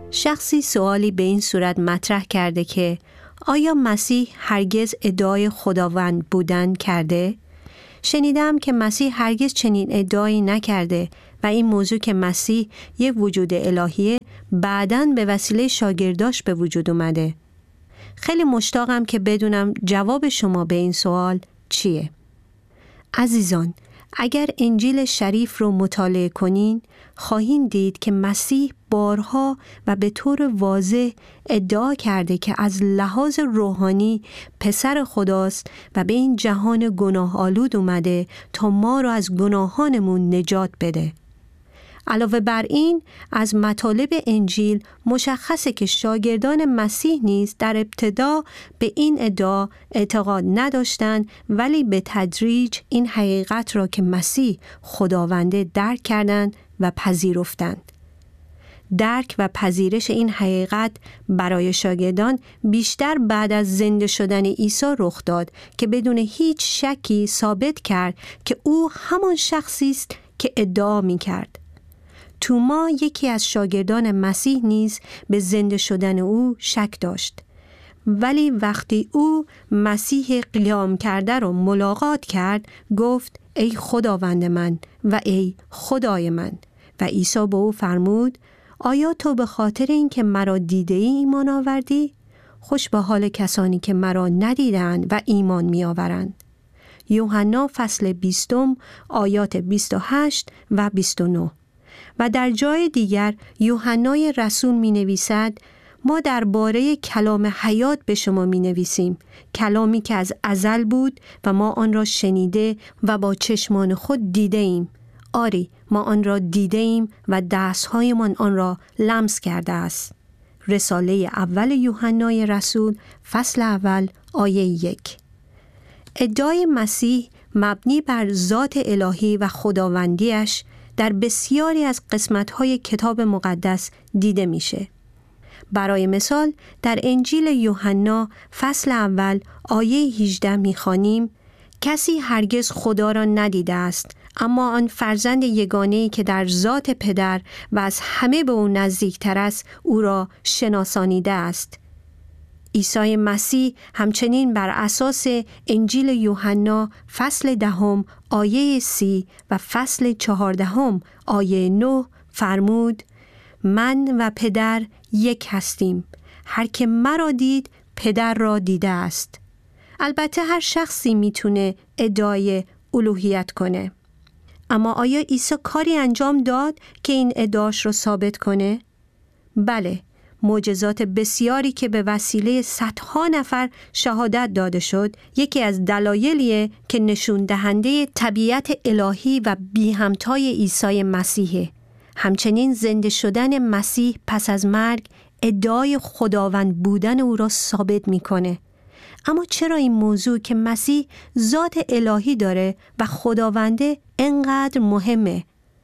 شخصی سوالی به این صورت مطرح کرده که آیا مسیح هرگز ادعای خداوند بودن کرده؟ شنیدم که مسیح هرگز چنین ادعایی نکرده و این موضوع که مسیح یک وجود الهیه بعداً به وسیله شاگرداش به وجود اومده. خیلی مشتاقم که بدونم جواب شما به این سوال چیه؟ عزیزان، اگر انجیل شریف رو مطالعه کنین خواهین دید که مسیح بارها و به طور واضح ادعا کرده که از لحاظ روحانی پسر خداست و به این جهان گناه آلود اومده تا ما رو از گناهانمون نجات بده. علاوه بر این از مطالب انجیل مشخصه که شاگردان مسیح نیز در ابتدا به این ادعا اعتقاد نداشتند، ولی به تدریج این حقیقت را که مسیح خداونده درک کردند و پذیرفتند. درک و پذیرش این حقیقت برای شاگردان بیشتر بعد از زنده شدن عیسی رخ داد که بدون هیچ شکی ثابت کرد که او همان شخصی است که ادعا می‌کرد. توما یکی از شاگردان مسیح نیز به زنده شدن او شک داشت، ولی وقتی او مسیح قیام کرده را ملاقات کرد گفت ای خداوند من و ای خدای من. و عیسی به او فرمود آیا تو به خاطر این که مرا دیده ای ایمان آوردی؟ خوش به حال کسانی که مرا ندیدند و ایمان می آورند. یوحنا فصل 20 آیات 28 و 29. و در جای دیگر یوحنای رسول می نویسد ما درباره کلام حیات به شما می نویسیم، کلامی که از ازل بود و ما آن را شنیده و با چشمان خود دیده ایم. آری ما آن را دیده ایم و دستهایمان آن را لمس کرده است. رساله اول یوحنای رسول فصل اول آیه 1. ادعای مسیح مبنی بر ذات الهی و خداوندیش در بسیاری از قسمت‌های کتاب مقدس دیده میشه. برای مثال در انجیل یوحنا فصل اول آیه 18 می‌خوانیم کسی هرگز خدا را ندیده است، اما آن فرزند یگانه‌ای که در ذات پدر و از همه به او نزدیکتر است او را شناسانیده است. عیسی مسیح همچنین بر اساس انجیل یوحنا فصل 10 آیه 30 و فصل 14 آیه 9 فرمود من و پدر یک هستیم، هر که مرا دید پدر را دیده است. البته هر شخصی میتونه ادعای الوهیت کنه، اما آیا عیسی کاری انجام داد که این ادعاش رو ثابت کنه؟ بله، معجزات بسیاری که به وسیله صدها نفر شهادت داده شد یکی از دلایلیه که نشون دهنده طبیعت الهی و بی همتای عیسی مسیحه. همچنین زنده شدن مسیح پس از مرگ ادعای خداوند بودن او را ثابت میکنه. اما چرا این موضوع که مسیح ذات الهی داره و خداونده انقدر مهمه؟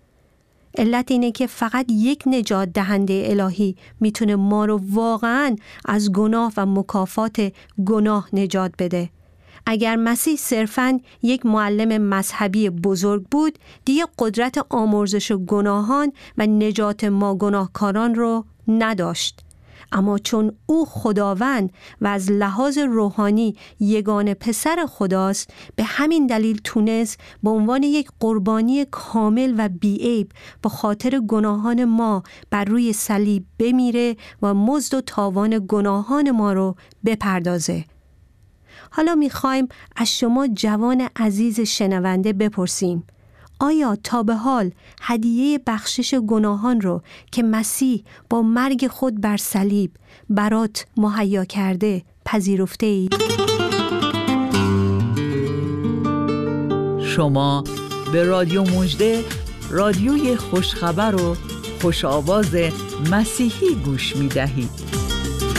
علت اینه که فقط یک نجات دهنده الهی میتونه ما رو واقعاً از گناه و مکافات گناه نجات بده. اگر مسیح صرفاً یک معلم مذهبی بزرگ بود، دیگه قدرت آمرزش گناهان و نجات ما گناهکاران رو نداشت. اما چون او خداوند و از لحاظ روحانی یگانه پسر خداست، به همین دلیل تونست به عنوان یک قربانی کامل و بی‌عیب به خاطر گناهان ما بر روی صلیب بمیره و مزد و تاوان گناهان ما رو بپردازه. حالا میخوایم از شما جوان عزیز شنونده بپرسیم آیا تا به حال هدیه بخشش گناهان رو که مسیح با مرگ خود بر صلیب برات مهیا کرده پذیرفته ای؟ شما به رادیو مژده، رادیوی خوشخبر و خوش آواز مسیحی گوش می دهید.